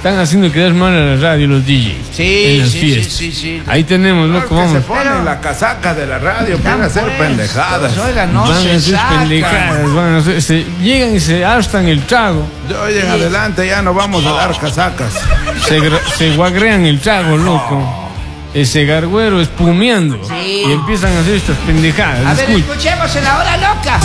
están haciendo quedar mal a la radio los DJs. En las fiestas. Sí. Ahí tenemos, loco, Que vamos. se ponen la casaca de la radio, van a hacer pendejadas. Oiga, no Van a se hacer sacan. pendejadas, llegan y se hartan el trago. De hoy en adelante ya no vamos a dar casacas. Se guagrean el trago, loco. Ese garguero espumeando. Sí. Y empiezan a hacer estas pendejadas. A ver, Escucha. escuchemos en la hora loca.